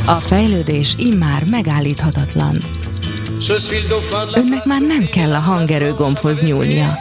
A fejlődés immár megállíthatatlan. Önnek már nem kell a hangerő gombhoz nyúlnia.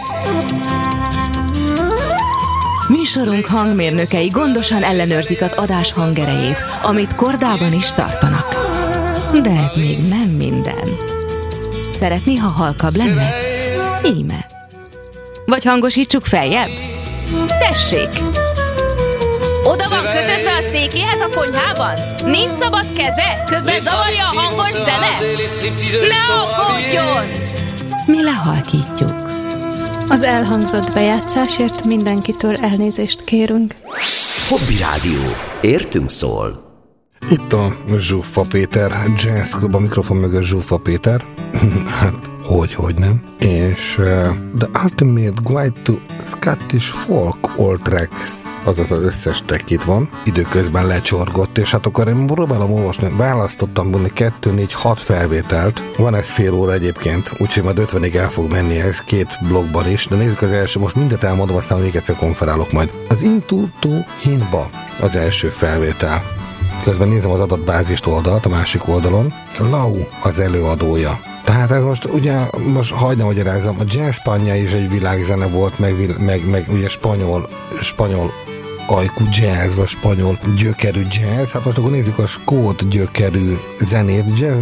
Műsorunk hangmérnökei gondosan ellenőrzik az adás hangerejét, amit kordában is tartanak. De ez még nem minden. Szeretné, ha halkabb lenne? Íme. Vagy hangosítsuk feljebb? Tessék! Oda van kötözve a székéhez a konyhában? Nincs szabad keze? Közben zavarja a hangos zene? Ne aggódjon! Mi lehalkítjuk. Az elhangzott bejátszásért mindenkitől elnézést kérünk. Hobby Rádió. Értünk szól. Itt a Zsuffa Péter Jazz Club, a mikrofon mögött Zsuffa Péter. Hát, hogy nem. És The Ultimate Guide to Scottish Folk All Tracks, azaz az összes track itt van, időközben lecsorgott, és hát akkor én próbálom olvasni, választottam volna 2, 4, 6 felvételt, van ez fél óra egyébként, úgyhogy majd 50-ig el fog menni ez 2 blogban is, de nézzük az első, most mindet elmondom, aztán még egyszer konferálok majd. Az Into to Hinba az első felvétel. Közben nézem az adatbázist oldalt, a másik oldalon. Lau az előadója. Tehát ez most hagyd ne magyarázzam, a Jazz Panya is egy világzene volt, meg ugye spanyol ajkú jazz, vagy spanyol gyökerű jazz. Hát most akkor nézzük a skót gyökerű zenét, jazz